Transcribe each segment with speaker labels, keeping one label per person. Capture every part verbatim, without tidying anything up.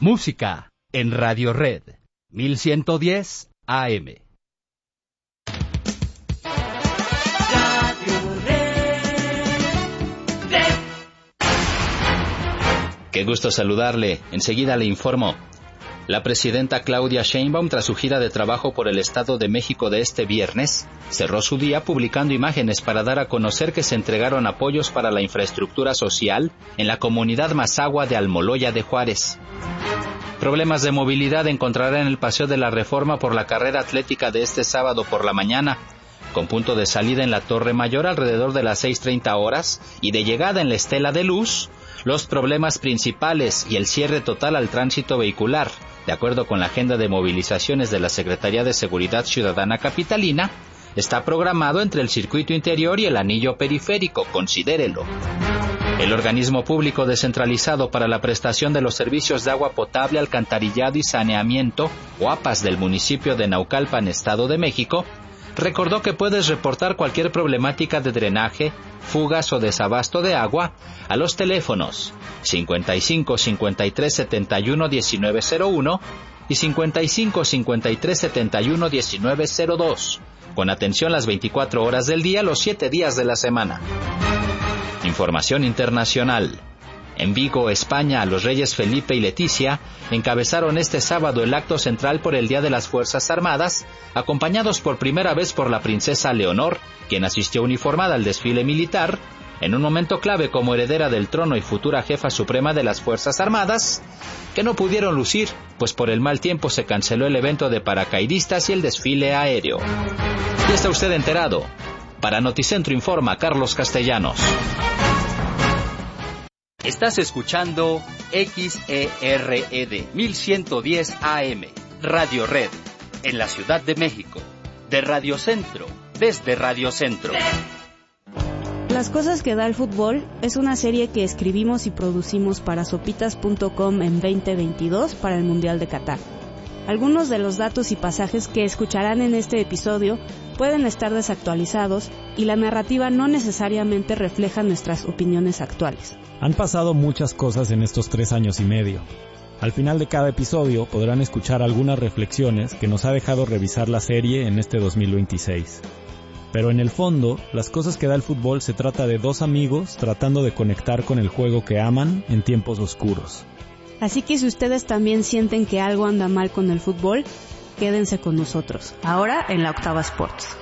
Speaker 1: Música en Radio Red, mil ciento diez A M.
Speaker 2: Qué gusto saludarle. Enseguida le informo. La presidenta Claudia Sheinbaum, tras su gira de trabajo por el Estado de México de este viernes, cerró su día publicando imágenes para dar a conocer que se entregaron apoyos para la infraestructura social en la comunidad Mazahua de Almoloya de Juárez. Problemas de movilidad encontrará en el Paseo de la Reforma por la carrera atlética de este sábado por la mañana, con punto de salida en la Torre Mayor alrededor de las seis treinta horas y de llegada en la Estela de Luz. Los problemas principales y el cierre total al tránsito vehicular, de acuerdo con la agenda de movilizaciones de la Secretaría de Seguridad Ciudadana Capitalina, está programado entre el circuito interior y el anillo periférico, considérelo. El organismo público descentralizado para la prestación de los servicios de agua potable, alcantarillado y saneamiento, OAPAS del municipio de Naucalpan, Estado de México, recordó que puedes reportar cualquier problemática de drenaje, fugas o desabasto de agua a los teléfonos cincuenta y cinco, cincuenta y tres, setenta y uno, diecinueve cero uno y cincuenta y cinco, cincuenta y tres, setenta y uno, diecinueve cero dos, con atención las veinticuatro horas del día, los siete días de la semana. Información internacional. En Vigo, España, los reyes Felipe y Leticia encabezaron este sábado el acto central por el Día de las Fuerzas Armadas, acompañados por primera vez por la princesa Leonor, quien asistió uniformada al desfile militar, en un momento clave como heredera del trono y futura jefa suprema de las Fuerzas Armadas, que no pudieron lucir, pues por el mal tiempo se canceló el evento de paracaidistas y el desfile aéreo. Ya está usted enterado. Para Noticentro informa Carlos Castellanos.
Speaker 1: Estás escuchando X E R E D mil ciento diez A M, Radio Red, en la Ciudad de México, de Radio Centro, desde Radio Centro.
Speaker 3: Las cosas que da el fútbol es una serie que escribimos y producimos para sopitas punto com en veinte veintidós para el Mundial de Qatar. Algunos de los datos y pasajes que escucharán en este episodio pueden estar desactualizados y la narrativa no necesariamente refleja nuestras opiniones actuales.
Speaker 4: Han pasado muchas cosas en estos tres años y medio. Al final de cada episodio podrán escuchar algunas reflexiones que nos ha dejado revisar la serie en este dos mil veintiséis. Pero en el fondo, las cosas que da el fútbol se trata de dos amigos tratando de conectar con el juego que aman en tiempos oscuros.
Speaker 3: Así que si ustedes también sienten que algo anda mal con el fútbol, quédense con nosotros, ahora en la Octava Sports.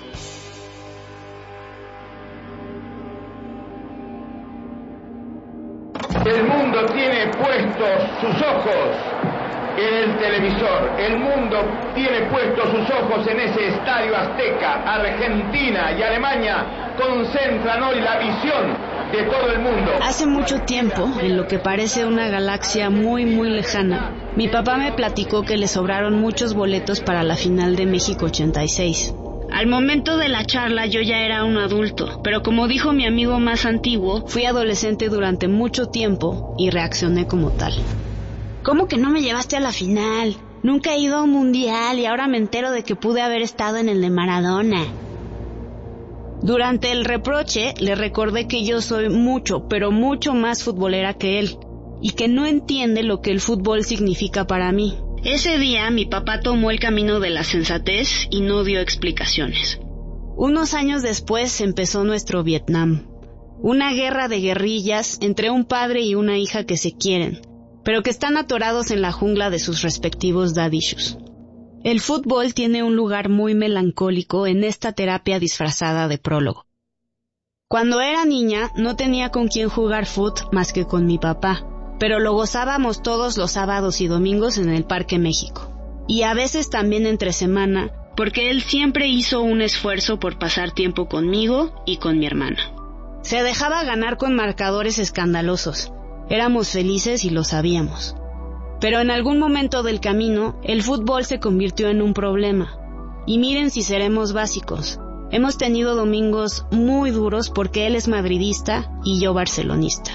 Speaker 5: El mundo tiene puestos sus ojos en el televisor. El mundo tiene puestos sus ojos en ese estadio Azteca. Argentina y Alemania concentran hoy la visión de todo el mundo.
Speaker 3: Hace mucho tiempo, en lo que parece una galaxia muy muy lejana, mi papá me platicó que le sobraron muchos boletos para la final de México ochenta y seis. Al momento de la charla yo ya era un adulto, pero como dijo mi amigo más antiguo, fui adolescente durante mucho tiempo y reaccioné como tal. ¿Cómo que no me llevaste a la final? Nunca he ido a un mundial y ahora me entero de que pude haber estado en el de Maradona. Durante el reproche le recordé que yo soy mucho, pero mucho más futbolera que él, y que no entiende lo que el fútbol significa para mí. Ese día mi papá tomó el camino de la sensatez y no dio explicaciones. Unos años después empezó nuestro Vietnam, una guerra de guerrillas entre un padre y una hija que se quieren, pero que están atorados en la jungla de sus respectivos dad issues. El fútbol tiene un lugar muy melancólico en esta terapia disfrazada de prólogo. Cuando era niña no tenía con quién jugar fut más que con mi papá, pero lo gozábamos todos los sábados y domingos en el Parque México. Y a veces también entre semana, porque él siempre hizo un esfuerzo por pasar tiempo conmigo y con mi hermana. Se dejaba ganar con marcadores escandalosos. Éramos felices y lo sabíamos. Pero en algún momento del camino, el fútbol se convirtió en un problema. Y miren si seremos básicos. Hemos tenido domingos muy duros porque él es madridista y yo barcelonista.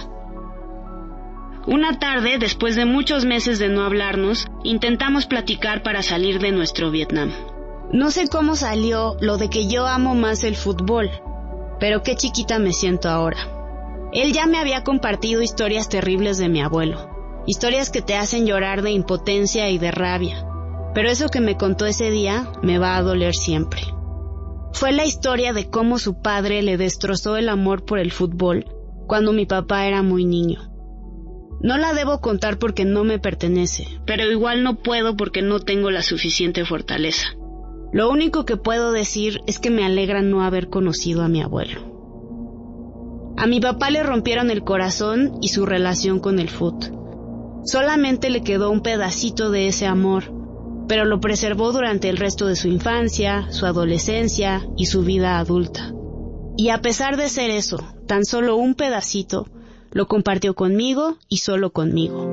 Speaker 3: Una tarde, después de muchos meses de no hablarnos, intentamos platicar para salir de nuestro Vietnam. No sé cómo salió lo de que yo amo más el fútbol, pero qué chiquita me siento ahora. Él ya me había compartido historias terribles de mi abuelo. Historias que te hacen llorar de impotencia y de rabia. Pero eso que me contó ese día me va a doler siempre. Fue la historia de cómo su padre le destrozó el amor por el fútbol cuando mi papá era muy niño. No la debo contar porque no me pertenece, pero igual no puedo porque no tengo la suficiente fortaleza. Lo único que puedo decir es que me alegra no haber conocido a mi abuelo. A mi papá le rompieron el corazón y su relación con el fut. Solamente le quedó un pedacito de ese amor, pero lo preservó durante el resto de su infancia, su adolescencia y su vida adulta. Y a pesar de ser eso, tan solo un pedacito, lo compartió conmigo y solo conmigo.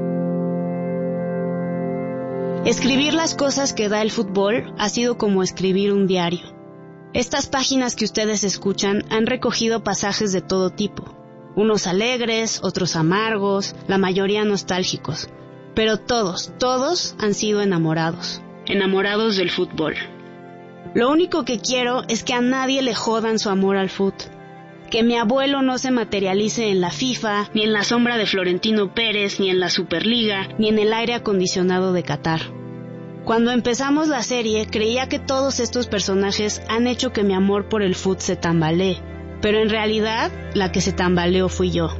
Speaker 3: Escribir las cosas que da el fútbol ha sido como escribir un diario. Estas páginas que ustedes escuchan han recogido pasajes de todo tipo. Unos alegres, otros amargos, la mayoría nostálgicos. Pero todos, todos han sido enamorados. Enamorados del fútbol. Lo único que quiero es que a nadie le jodan su amor al fut. Que mi abuelo no se materialice en la FIFA, ni en la sombra de Florentino Pérez, ni en la Superliga, ni en el aire acondicionado de Qatar. Cuando empezamos la serie, creía que todos estos personajes han hecho que mi amor por el fut se tambalee, pero en realidad, la que se tambaleó fui yo.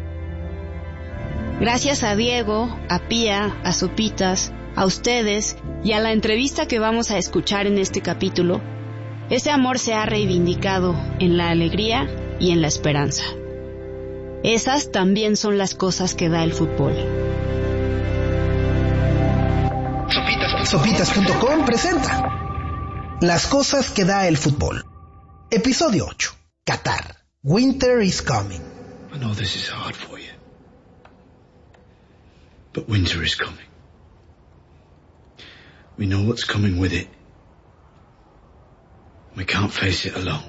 Speaker 3: Gracias a Diego, a Pía, a Sopitas, a ustedes y a la entrevista que vamos a escuchar en este capítulo, ese amor se ha reivindicado en la alegría y en la esperanza. Esas también son las cosas que da el fútbol.
Speaker 6: Sopitas punto com presenta Las cosas que da el fútbol. Episodio ocho. Qatar. Winter is coming.
Speaker 7: I know this is hard for you. But winter is coming. We know what's coming with it. We can't face it alone.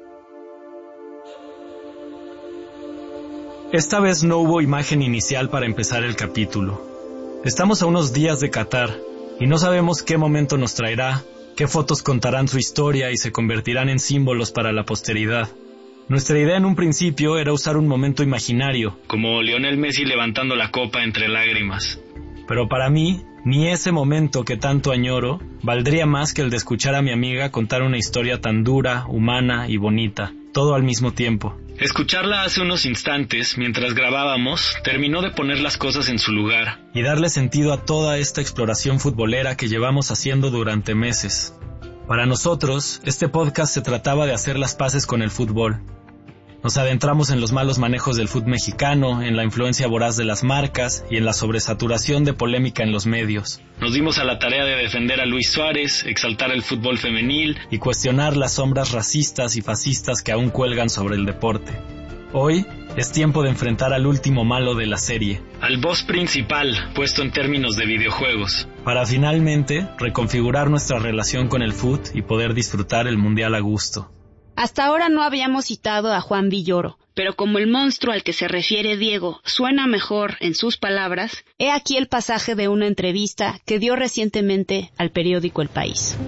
Speaker 4: Esta vez no hubo imagen inicial para empezar el capítulo. Estamos a unos días de Qatar y no sabemos qué momento nos traerá, qué fotos contarán su historia y se convertirán en símbolos para la posteridad. Nuestra idea en un principio era usar un momento imaginario, como Lionel Messi levantando la copa entre lágrimas. Pero para mí, ni ese momento que tanto añoro valdría más que el de escuchar a mi amiga contar una historia tan dura, humana y bonita, todo al mismo tiempo. Escucharla hace unos instantes, mientras grabábamos, terminó de poner las cosas en su lugar y darle sentido a toda esta exploración futbolera que llevamos haciendo durante meses. Para nosotros, este podcast se trataba de hacer las paces con el fútbol. Nos adentramos en los malos manejos del fútbol mexicano, en la influencia voraz de las marcas y en la sobresaturación de polémica en los medios. Nos dimos a la tarea de defender a Luis Suárez, exaltar el fútbol femenil y cuestionar las sombras racistas y fascistas que aún cuelgan sobre el deporte. Hoy es tiempo de enfrentar al último malo de la serie, al boss principal, puesto en términos de videojuegos, para finalmente reconfigurar nuestra relación con el fut y poder disfrutar el mundial a gusto.
Speaker 3: Hasta ahora no habíamos citado a Juan Villoro, pero como el monstruo al que se refiere Diego suena mejor en sus palabras, he aquí el pasaje de una entrevista que dio recientemente al periódico El País.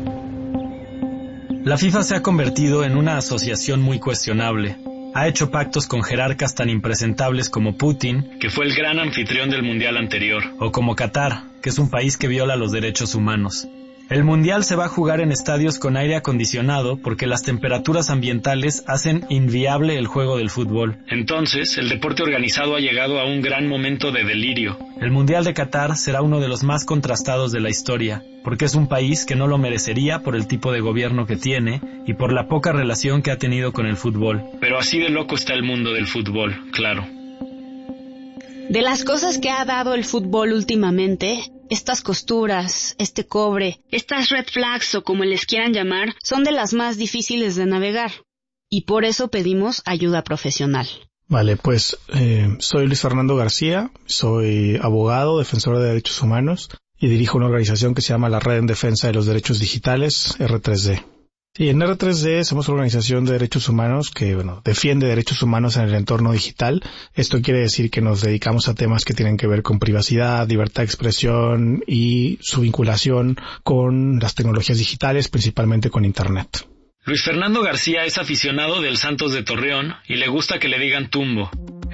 Speaker 4: La FIFA se ha convertido en una asociación muy cuestionable. Ha hecho pactos con jerarcas tan impresentables como Putin, que fue el gran anfitrión del mundial anterior, o como Qatar, que es un país que viola los derechos humanos. El mundial se va a jugar en estadios con aire acondicionado porque las temperaturas ambientales hacen inviable el juego del fútbol. Entonces, el deporte organizado ha llegado a un gran momento de delirio. El mundial de Qatar será uno de los más contrastados de la historia, porque es un país que no lo merecería por el tipo de gobierno que tiene y por la poca relación que ha tenido con el fútbol. Pero así de loco está el mundo del fútbol, claro.
Speaker 3: De las cosas que ha dado el fútbol últimamente, estas costuras, este cobre, estas red flags o como les quieran llamar, son de las más difíciles de navegar. Y por eso pedimos ayuda profesional.
Speaker 8: Vale, pues eh, soy Luis Fernando García, soy abogado, defensor de derechos humanos y dirijo una organización que se llama la Red en Defensa de los Derechos Digitales, R tres D. Y en R tres D somos una organización de derechos humanos que, bueno, defiende derechos humanos en el entorno digital. Esto quiere decir que nos dedicamos a temas que tienen que ver con privacidad, libertad de expresión y su vinculación con las tecnologías digitales, principalmente con Internet.
Speaker 4: Luis Fernando García es aficionado del Santos de Torreón y le gusta que le digan Tumbo.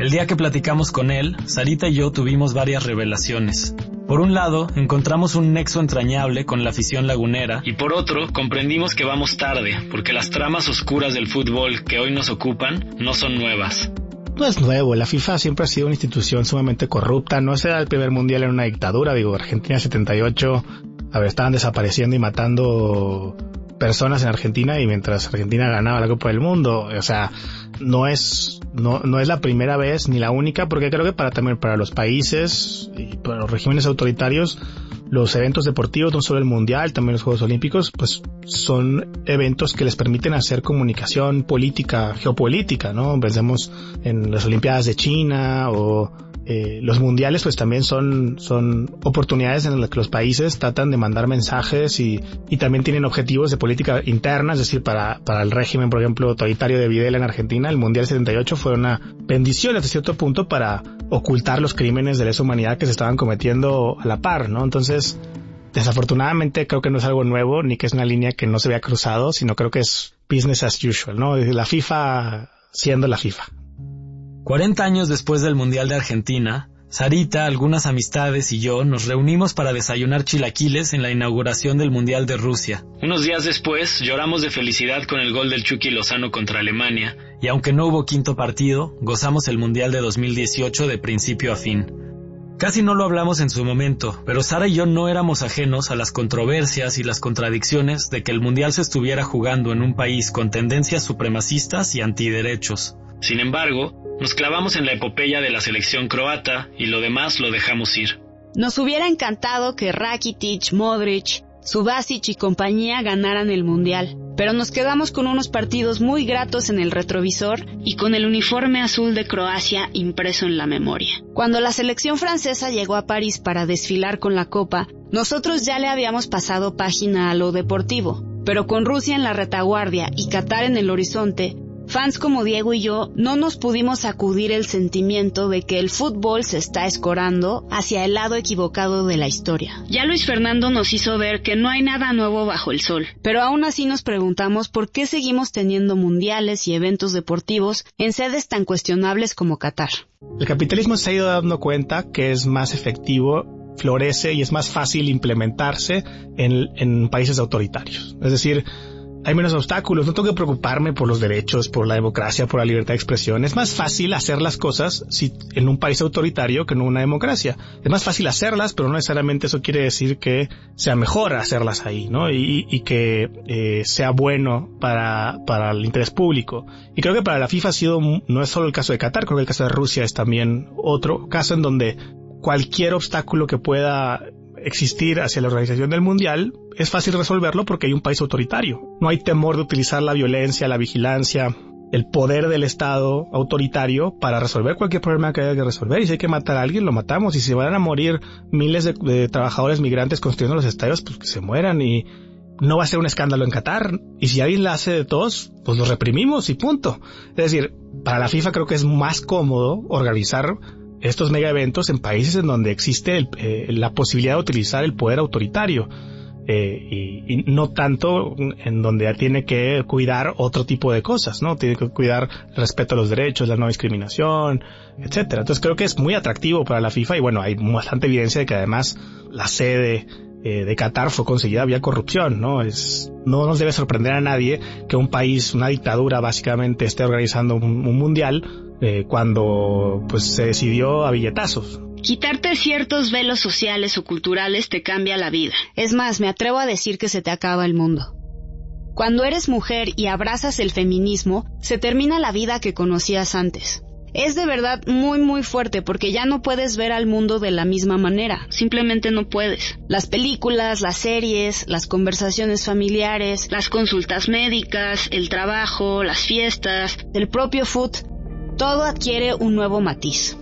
Speaker 4: El día que platicamos con él, Sarita y yo tuvimos varias revelaciones. Por un lado, encontramos un nexo entrañable con la afición lagunera, y por otro, comprendimos que vamos tarde, porque las tramas oscuras del fútbol que hoy nos ocupan no son nuevas.
Speaker 8: No es nuevo, la FIFA siempre ha sido una institución sumamente corrupta, no será el primer mundial en una dictadura, digo, Argentina setenta y ocho, a ver, estaban desapareciendo y matando personas en Argentina y mientras Argentina ganaba la Copa del Mundo, o sea, no es no no es la primera vez ni la única, porque creo que para también para los países y para los regímenes autoritarios los eventos deportivos, no solo el mundial, también los Juegos Olímpicos, pues son eventos que les permiten hacer comunicación política, geopolítica, ¿no? Pensemos en las Olimpiadas de China o Eh, los mundiales pues también son son oportunidades en las que los países tratan de mandar mensajes y, y también tienen objetivos de política interna, es decir, para, para el régimen, por ejemplo, autoritario de Videla en Argentina, el Mundial setenta y ocho fue una bendición hasta cierto punto para ocultar los crímenes de lesa humanidad que se estaban cometiendo a la par, ¿no? Entonces, desafortunadamente creo que no es algo nuevo, ni que es una línea que no se había cruzado, sino creo que es business as usual, ¿no? La FIFA siendo la FIFA.
Speaker 4: cuarenta años después del Mundial de Argentina, Sarita, algunas amistades y yo nos reunimos para desayunar chilaquiles en la inauguración del Mundial de Rusia. Unos días después, lloramos de felicidad con el gol del Chucky Lozano contra Alemania, y aunque no hubo quinto partido, gozamos el Mundial de dos mil dieciocho de principio a fin. Casi no lo hablamos en su momento, pero Sara y yo no éramos ajenos a las controversias y las contradicciones de que el Mundial se estuviera jugando en un país con tendencias supremacistas y antiderechos. Sin embargo, nos clavamos en la epopeya de la selección croata y lo demás lo dejamos ir.
Speaker 3: Nos hubiera encantado que Rakitic, Modric, Subasic y compañía ganaran el Mundial, pero nos quedamos con unos partidos muy gratos en el retrovisor y con el uniforme azul de Croacia impreso en la memoria. Cuando la selección francesa llegó a París para desfilar con la Copa, nosotros ya le habíamos pasado página a lo deportivo, pero con Rusia en la retaguardia y Qatar en el horizonte, fans como Diego y yo no nos pudimos sacudir el sentimiento de que el fútbol se está escorando hacia el lado equivocado de la historia. Ya Luis Fernando nos hizo ver que no hay nada nuevo bajo el sol, pero aún así nos preguntamos por qué seguimos teniendo mundiales y eventos deportivos en sedes tan cuestionables como Qatar.
Speaker 8: El capitalismo se ha ido dando cuenta que es más efectivo, florece y es más fácil implementarse en, en países autoritarios. Es decir, hay menos obstáculos, no tengo que preocuparme por los derechos, por la democracia, por la libertad de expresión. Es más fácil hacer las cosas si, en un país autoritario que en una democracia. Es más fácil hacerlas, pero no necesariamente eso quiere decir que sea mejor hacerlas ahí, ¿no? Y, y que eh, sea bueno para, para el interés público. Y creo que para la FIFA ha sido, no es solo el caso de Qatar, creo que el caso de Rusia es también otro caso en donde cualquier obstáculo que pueda existir hacia la organización del Mundial es fácil resolverlo porque hay un país autoritario. No hay temor de utilizar la violencia, la vigilancia, el poder del Estado autoritario para resolver cualquier problema que haya que resolver. Y si hay que matar a alguien, lo matamos. Y si van a morir miles de, de trabajadores migrantes construyendo los estadios, pues que se mueran. Y no va a ser un escándalo en Qatar. Y si alguien la hace de todos, pues los reprimimos y punto. Es decir, para la FIFA creo que es más cómodo organizar estos mega eventos en países en donde existe el, eh, la posibilidad de utilizar el poder autoritario eh, y, y no tanto en donde tiene que cuidar otro tipo de cosas, ¿no? Tiene que cuidar el respeto a los derechos, la no discriminación, etcétera. Entonces creo que es muy atractivo para la FIFA y bueno, hay bastante evidencia de que además la sede eh, de Qatar fue conseguida vía corrupción, ¿no? Es, no nos debe sorprender a nadie que un país, una dictadura básicamente esté organizando un, un mundial Eh, cuando pues se decidió a billetazos.
Speaker 3: Quitarte ciertos velos sociales o culturales te cambia la vida. Es más, me atrevo a decir que se te acaba el mundo. Cuando eres mujer y abrazas el feminismo, se termina la vida que conocías antes. Es de verdad muy muy fuerte porque ya no puedes ver al mundo de la misma manera, simplemente no puedes. Las películas, las series, las conversaciones familiares, las consultas médicas, el trabajo, las fiestas, el propio foot, todo adquiere un nuevo matiz.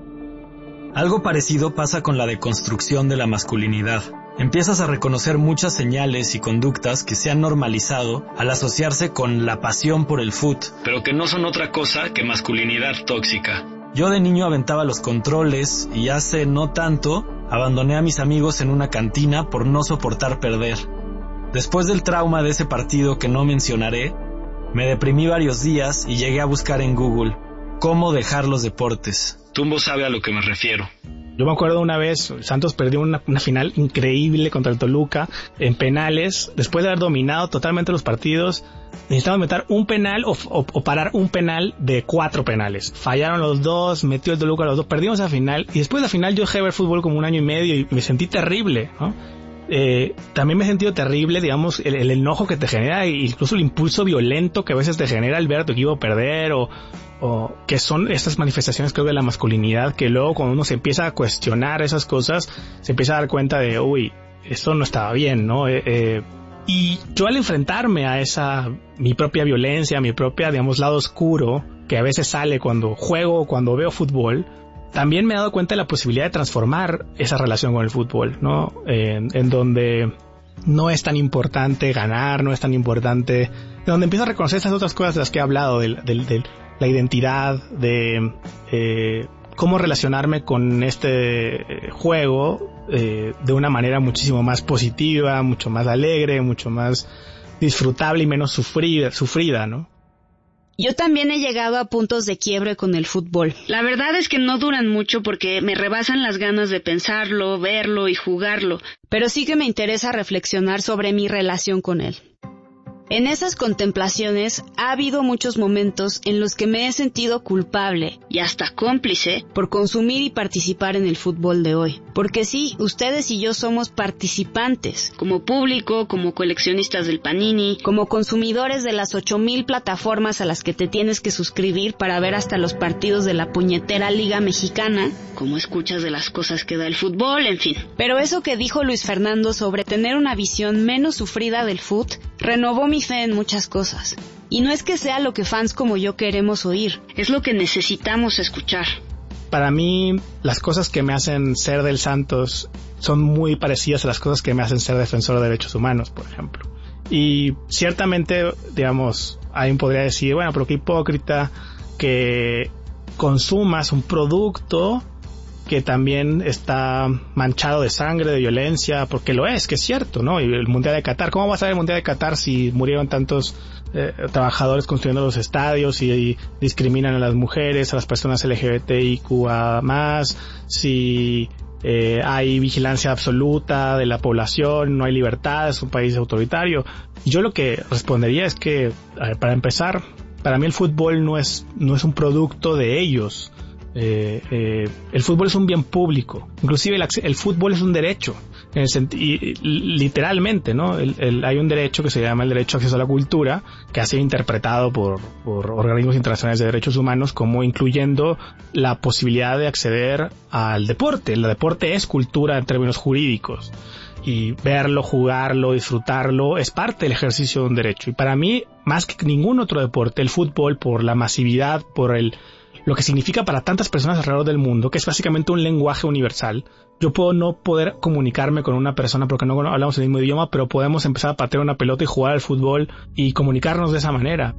Speaker 4: Algo parecido pasa con la deconstrucción de la masculinidad. Empiezas a reconocer muchas señales y conductas que se han normalizado al asociarse con la pasión por el fut, pero que no son otra cosa que masculinidad tóxica. Yo de niño aventaba los controles y hace no tanto abandoné a mis amigos en una cantina por no soportar perder. Después del trauma de ese partido que no mencionaré, me deprimí varios días y llegué a buscar en Google
Speaker 9: cómo dejar los deportes. Tumbo sabe a lo que me refiero.
Speaker 8: Yo me acuerdo una vez, Santos perdió una, una final increíble contra el Toluca en penales, después de haber dominado totalmente los partidos. Necesitaban meter un penal o, o, o parar un penal de cuatro penales. Fallaron los dos, metió el Toluca los dos, perdimos la final, y después de la final yo dejé de ver fútbol como un año y medio y me sentí terrible, ¿no? Eh, también me he sentido terrible, digamos, el, el enojo que te genera, e incluso el impulso violento que a veces te genera el ver a tu equipo perder, o, o que son estas manifestaciones, creo, de la masculinidad, que luego cuando uno se empieza a cuestionar esas cosas, se empieza a dar cuenta de, uy, esto no estaba bien, ¿no? Eh, eh, y yo al enfrentarme a esa, mi propia violencia, mi propia, digamos, lado oscuro, que a veces sale cuando juego o cuando veo fútbol, también me he dado cuenta de la posibilidad de transformar esa relación con el fútbol, ¿no? Eh, en donde no es tan importante ganar, no es tan importante, en donde empiezo a reconocer estas otras cosas de las que he hablado, de, de, de la identidad, de eh, cómo relacionarme con este juego eh, de una manera muchísimo más positiva, mucho más alegre, mucho más disfrutable y menos sufrida, sufrida, ¿no?
Speaker 3: Yo también he llegado a puntos de quiebre con el fútbol. La verdad es que no duran mucho porque me rebasan las ganas de pensarlo, verlo y jugarlo, pero sí que me interesa reflexionar sobre mi relación con él. En esas contemplaciones ha habido muchos momentos en los que me he sentido culpable y hasta cómplice por consumir y participar en el fútbol de hoy. Porque sí, ustedes y yo somos participantes, como público, como coleccionistas del Panini, como consumidores de las ocho mil plataformas a las que te tienes que suscribir para ver hasta los partidos de la puñetera Liga Mexicana, como escuchas de las cosas que da el fútbol, en fin. Pero eso que dijo Luis Fernando sobre tener una visión menos sufrida del fut, renovó mi fe en muchas cosas. Y no es que sea lo que fans como yo queremos oír, es lo que necesitamos escuchar.
Speaker 8: Para mí, las cosas que me hacen ser del Santos son muy parecidas a las cosas que me hacen ser defensor de derechos humanos, por ejemplo. Y ciertamente, digamos, alguien podría decir, bueno, pero qué hipócrita que consumas un producto que también está manchado de sangre, de violencia, porque lo es, que es cierto, ¿no? Y el Mundial de Qatar, ¿cómo va a ser el Mundial de Qatar si murieron tantos eh, trabajadores construyendo los estadios y, y discriminan a las mujeres, a las personas L G B T I Q A más, si eh, hay vigilancia absoluta de la población, no hay libertad, es un país autoritario? Yo lo que respondería es que, a ver, para empezar, para mí el fútbol no es, no es un producto de ellos. Eh, eh, el fútbol es un bien público, inclusive el, el fútbol es un derecho, en el senti- y, literalmente, ¿no? El, el, hay un derecho que se llama el derecho a acceso a la cultura, que ha sido interpretado por, por organismos internacionales de derechos humanos como incluyendo la posibilidad de acceder al deporte. El deporte es cultura en términos jurídicos, y verlo, jugarlo, disfrutarlo es parte del ejercicio de un derecho. Y para mí, más que ningún otro deporte, el fútbol, por la masividad, por el lo que significa para tantas personas alrededor del mundo, que es básicamente un lenguaje universal. Yo puedo no poder comunicarme con una persona porque no hablamos el mismo idioma, pero podemos empezar a patear una pelota y jugar al fútbol y comunicarnos de esa manera.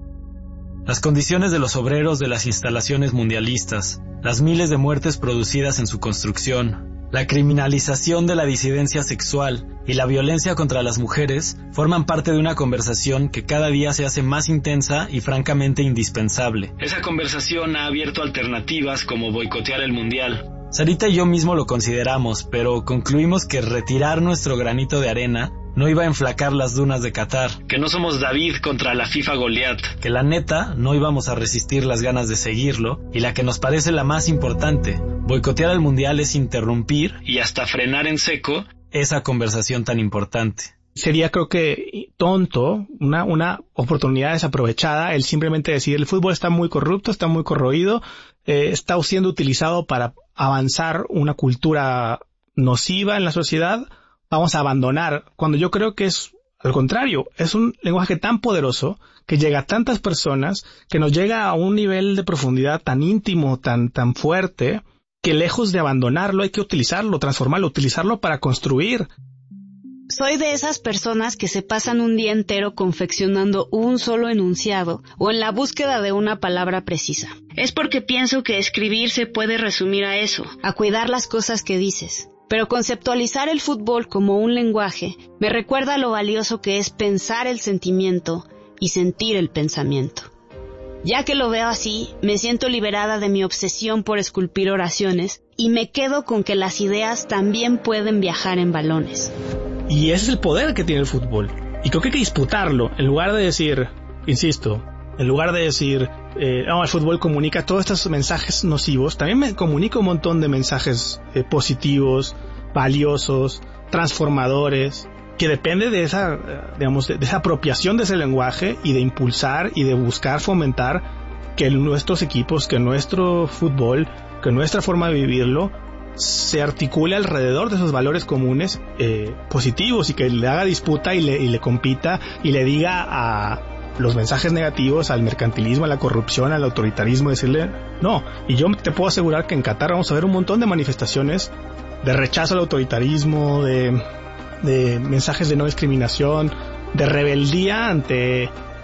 Speaker 9: Las condiciones de los obreros de las instalaciones mundialistas, las miles de muertes producidas en su construcción, la criminalización de la disidencia sexual y la violencia contra las mujeres forman parte de una conversación que cada día se hace más intensa y francamente indispensable. Esa conversación ha abierto alternativas como boicotear el Mundial. Sarita y yo mismo lo consideramos, pero concluimos que retirar nuestro granito de arena no iba a enflacar las dunas de Qatar, que no somos David contra la FIFA Goliat, que la neta no íbamos a resistir las ganas de seguirlo, y la que nos parece la más importante, boicotear el Mundial es interrumpir y hasta frenar en seco esa conversación tan importante.
Speaker 8: Sería, creo que, tonto, una, una oportunidad desaprovechada el simplemente decir el fútbol está muy corrupto, está muy corroído, eh, está siendo utilizado para avanzar una cultura nociva en la sociedad, vamos a abandonar, cuando yo creo que es al contrario, es un lenguaje tan poderoso que llega a tantas personas, que nos llega a un nivel de profundidad tan íntimo, tan, tan fuerte, que lejos de abandonarlo hay que utilizarlo, transformarlo, utilizarlo para construir.
Speaker 3: Soy de esas personas que se pasan un día entero confeccionando un solo enunciado o en la búsqueda de una palabra precisa. Es porque pienso que escribir se puede resumir a eso, a cuidar las cosas que dices. Pero conceptualizar el fútbol como un lenguaje me recuerda lo valioso que es pensar el sentimiento y sentir el pensamiento. Ya que lo veo así, me siento liberada de mi obsesión por esculpir oraciones y me quedo con que las ideas también pueden viajar en balones.
Speaker 8: Y ese es el poder que tiene el fútbol. Y creo que hay que disputarlo, en lugar de decir, insisto, en lugar de decir, eh, no, el fútbol comunica todos estos mensajes nocivos, también me comunica un montón de mensajes eh, positivos, valiosos, transformadores, que depende de esa, digamos, de, de esa apropiación de ese lenguaje y de impulsar y de buscar fomentar que nuestros equipos, que nuestro fútbol, que nuestra forma de vivirlo se articule alrededor de esos valores comunes eh, positivos y que le haga disputa y le, y le compita y le diga a los mensajes negativos, al mercantilismo, a la corrupción, al autoritarismo, decirle no. Y yo te puedo asegurar que en Qatar vamos a ver un montón de manifestaciones de rechazo al autoritarismo, de, de mensajes de no discriminación, de rebeldía ante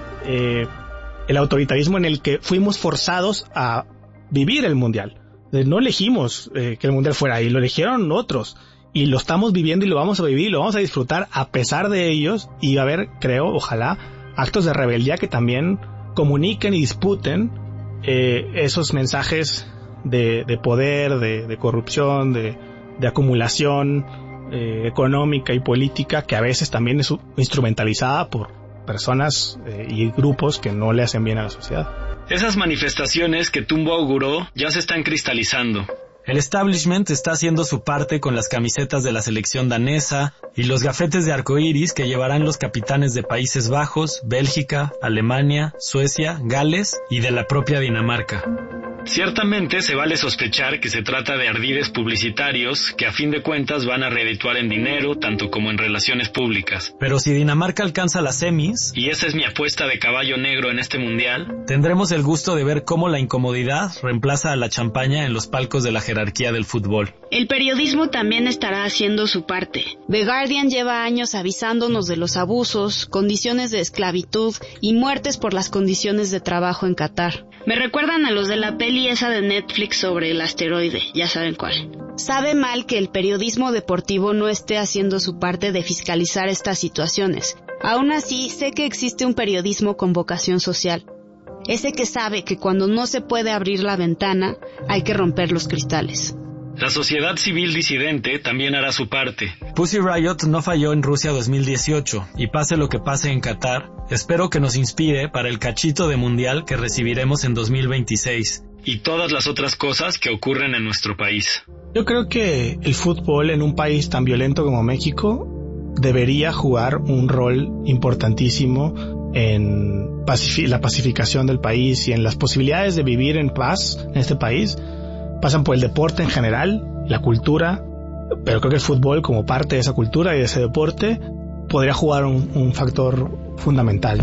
Speaker 8: eh, el autoritarismo en el que fuimos forzados a vivir el mundial. No elegimos eh, que el mundial fuera ahí, lo eligieron otros y lo estamos viviendo y lo vamos a vivir, lo vamos a disfrutar a pesar de ellos, y va a haber, creo, ojalá, actos de rebeldía que también comuniquen y disputen eh, esos mensajes de, de poder, de, de corrupción, de, de acumulación eh, económica y política, que a veces también es instrumentalizada por personas eh, y grupos que no le hacen bien a la sociedad.
Speaker 9: Esas manifestaciones que Tumbo auguró ya se están cristalizando. El establishment está haciendo su parte con las camisetas de la selección danesa y los gafetes de arcoíris que llevarán los capitanes de Países Bajos, Bélgica, Alemania, Suecia, Gales y de la propia Dinamarca. Ciertamente se vale sospechar que se trata de ardides publicitarios que a fin de cuentas van a redituar en dinero tanto como en relaciones públicas. Pero si Dinamarca alcanza las semis, y esa es mi apuesta de caballo negro en este mundial, tendremos el gusto de ver cómo la incomodidad reemplaza a la champaña en los palcos de la jerarquía del fútbol.
Speaker 3: El periodismo también estará haciendo su parte. The Guardian lleva años avisándonos de los abusos, condiciones de esclavitud y muertes por las condiciones de trabajo en Qatar. Me recuerdan a los de la peli esa de Netflix sobre el asteroide, ya saben cuál. Sabe mal que el periodismo deportivo no esté haciendo su parte de fiscalizar estas situaciones. Aún así, sé que existe un periodismo con vocación social. Ese que sabe que cuando no se puede abrir la ventana, hay que romper los cristales.
Speaker 9: La sociedad civil disidente también hará su parte. Pussy Riot no falló en Rusia dos mil dieciocho, y pase lo que pase en Qatar, espero que nos inspire para el cachito de mundial que recibiremos en dos mil veintiséis, y todas las otras cosas que ocurren en nuestro país.
Speaker 8: Yo creo que el fútbol en un país tan violento como México debería jugar un rol importantísimo en pacifi- la pacificación del país y en las posibilidades de vivir en paz en este país. Pasan por el deporte en general, la cultura, pero creo que el fútbol, como parte de esa cultura y de ese deporte, podría jugar un, un factor fundamental.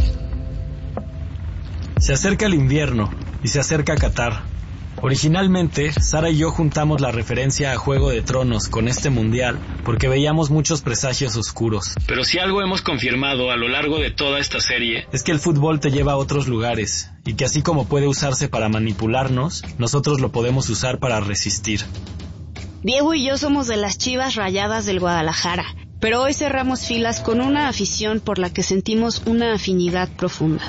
Speaker 9: Se acerca el invierno y se acerca Qatar. Originalmente, Sara y yo juntamos la referencia a Juego de Tronos con este mundial porque veíamos muchos presagios oscuros. Pero si algo hemos confirmado a lo largo de toda esta serie es que el fútbol te lleva a otros lugares y que así como puede usarse para manipularnos, nosotros lo podemos usar para resistir.
Speaker 3: Diego y yo somos de las Chivas Rayadas del Guadalajara, pero hoy cerramos filas con una afición por la que sentimos una afinidad profunda.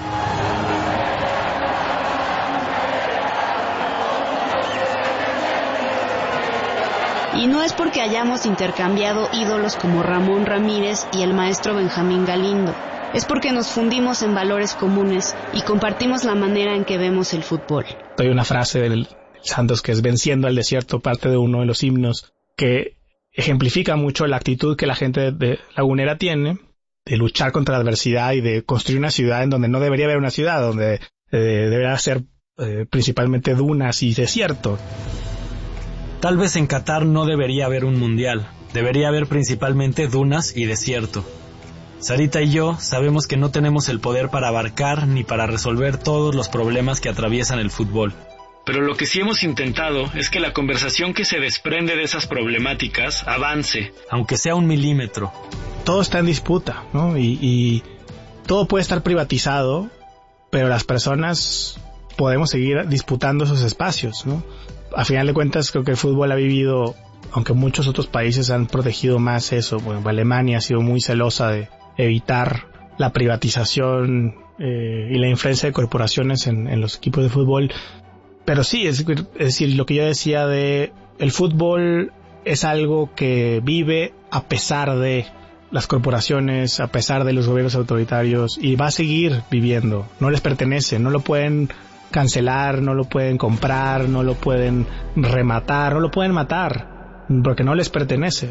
Speaker 3: Y no es porque hayamos intercambiado ídolos como Ramón Ramírez y el maestro Benjamín Galindo. Es porque nos fundimos en valores comunes y compartimos la manera en que vemos el fútbol.
Speaker 8: Hay una frase del Santos que es venciendo al desierto, parte de uno de los himnos, que ejemplifica mucho la actitud que la gente de Lagunera tiene de luchar contra la adversidad y de construir una ciudad en donde no debería haber una ciudad, donde eh, debería ser eh, principalmente dunas y desierto.
Speaker 9: Tal vez en Qatar no debería haber un mundial, debería haber principalmente dunas y desierto. Sarita y yo sabemos que no tenemos el poder para abarcar ni para resolver todos los problemas que atraviesan el fútbol. Pero lo que sí hemos intentado es que la conversación que se desprende de esas problemáticas avance, aunque sea un milímetro.
Speaker 8: Todo está en disputa, ¿no? Y, y todo puede estar privatizado, pero las personas podemos seguir disputando esos espacios, ¿no? A final de cuentas, creo que el fútbol ha vivido, aunque muchos otros países han protegido más eso. Bueno, Alemania ha sido muy celosa de evitar la privatización eh, y la influencia de corporaciones en, en los equipos de fútbol. Pero sí, es, es decir, lo que yo decía de el fútbol es algo que vive a pesar de las corporaciones, a pesar de los gobiernos autoritarios, y va a seguir viviendo. No les pertenece, no lo pueden cancelar, no lo pueden comprar, no lo pueden rematar, no lo pueden matar, porque no les pertenece.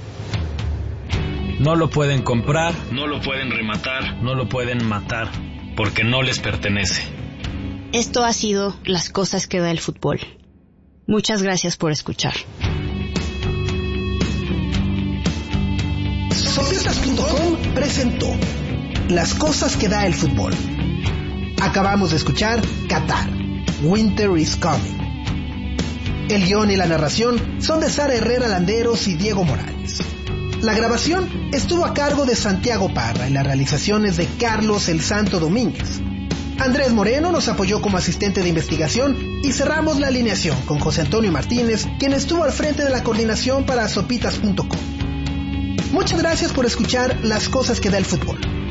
Speaker 9: No lo pueden comprar, no lo pueden rematar, no lo pueden matar, porque no les pertenece.
Speaker 3: Esto ha sido Las cosas que da el fútbol. Muchas gracias por escuchar.
Speaker 6: Sopitas punto com presentó Las cosas que da el fútbol. Acabamos de escuchar Qatar, Winter is Coming. El guión y la narración son de Sara Herrera Landeros y Diego Morales. La grabación estuvo a cargo de Santiago Parra y las realizaciones de Carlos El Santo Domínguez. Andrés Moreno nos apoyó como asistente de investigación y cerramos la alineación con José Antonio Martínez, quien estuvo al frente de la coordinación para Sopitas punto com. Muchas gracias por escuchar Las cosas que da el fútbol.